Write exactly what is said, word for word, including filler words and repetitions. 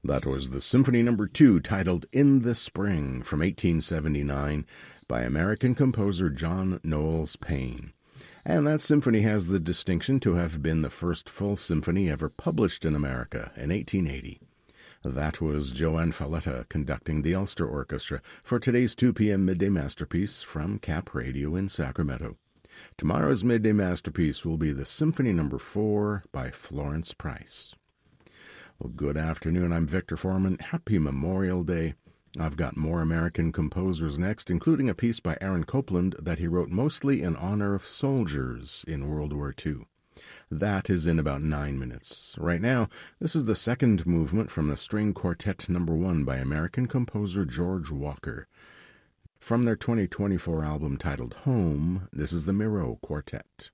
That was the Symphony Number two, titled In the Spring, from eighteen seventy-nine, by American composer John Knowles Paine. And that symphony has the distinction to have been the first full symphony ever published in America in eighteen eighty. That was Joanne Falletta conducting the Ulster Orchestra for today's two p.m. Midday Masterpiece from Cap Radio in Sacramento. Tomorrow's Midday Masterpiece will be the Symphony Number four by Florence Price. Well, good afternoon. I'm Victor Foreman. Happy Memorial Day. I've got more American composers next, including a piece by Aaron Copland that he wrote mostly in honor of soldiers in World War Two. That is in about nine minutes. Right now, this is the second movement from the String Quartet Number one by American composer George Walker. From their twenty twenty-four album titled Home, this is the Miro Quartet.